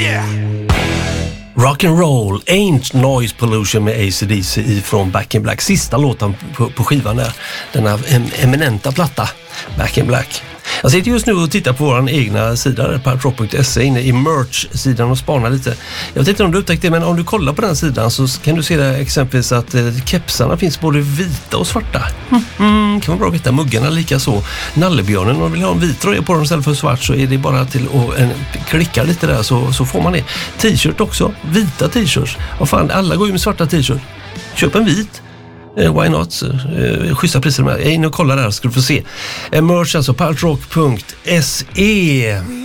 Rock and roll, Ain't Noise Pollution med AC/DC från Back in Black. Sista låten på skivan där. Denna eminenta platta, Back in Black. Jag sitter just nu och tittar på vår egna sida, partrock.se, inne i merch-sidan och spanar lite. Jag vet inte om du upptäckte det, men om du kollar på den sidan så kan du se där exempelvis att kepsarna finns både vita och svarta. Kan vara bra att veta. Muggarna lika så. Nallebjörnen, om du vill ha en vit tröja på dem istället för svart så är det bara till att klicka lite där så får man det. T-shirt också, vita t-shirts. Vad fan, alla går ju med svarta t-shirt. Köp en vit. Why not? Schyssta priser med. Jag är inne och kollar där så ska du få se. Merch alltså, partrock.se.